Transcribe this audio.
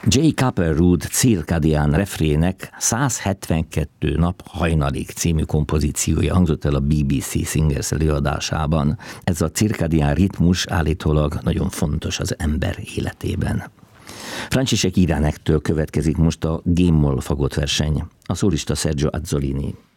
J. Capelrood cirkadián refrének 172 nap hajnalig című kompozíciója hangzott el a BBC Singers előadásában. Ez a cirkadián ritmus állítólag nagyon fontos az ember életében. Franciszek Iránektől következik most a G-moll fagottverseny, a szólista Sergio Azzolini.